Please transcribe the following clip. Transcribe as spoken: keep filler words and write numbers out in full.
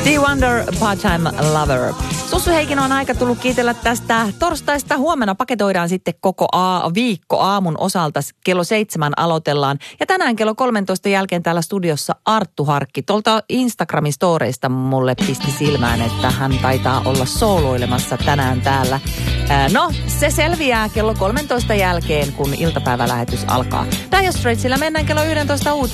Stevie Wonder, Part-Time Lover. Sussu Heikin on aika tullut kiitellä tästä torstaista. Huomenna paketoidaan sitten koko a- viikko aamun osalta. Kello seitsemän aloitellaan. Ja tänään kello kolmentoista jälkeen täällä studiossa Arttu Harkki. Tuolta Instagramin storeista mulle pisti silmään, että hän taitaa olla sooloilemassa tänään täällä. Ää, no, se selviää kello kolmentoista jälkeen, kun iltapäivälähetys alkaa. Dire Straitsillä mennään kello yksitoista uutiin.